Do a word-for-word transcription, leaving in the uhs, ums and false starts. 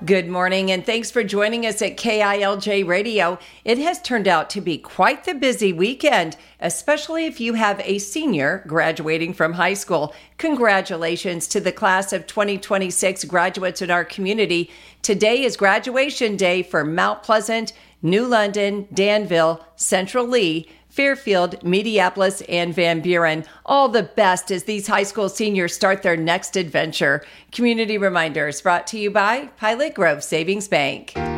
Good morning, and thanks for joining us at K I L J Radio. It has turned out to be quite the busy weekend, especially if you have a senior graduating from high school. Congratulations to the class of twenty twenty-six graduates in our community. Today is graduation day for Mount Pleasant, New London, Danville, Central Lee, Fairfield, Mediapolis, and Van Buren. All the best as these high school seniors start their next adventure. Community Reminders brought to you by Pilot Grove Savings Bank.